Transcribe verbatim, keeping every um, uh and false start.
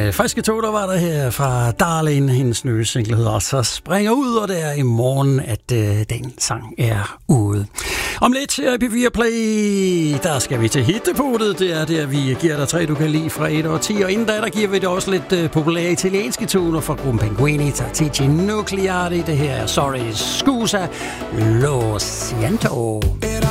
øh, friske tog, der var der her fra Darlene, hendes nye single hedder Og så springer ud, og det er i morgen, at øh, den sang er ude. Om lidt her i P fire Play, der skal vi til hitdepotet. Det er der, vi giver dig tre, du kan lide fra et og ti. Og inden da, der giver vi det også lidt øh, populære italienske toner fra gruppen Pinguini, Tattici Nucleari. Det her er Sorry Scusa Lo Siento.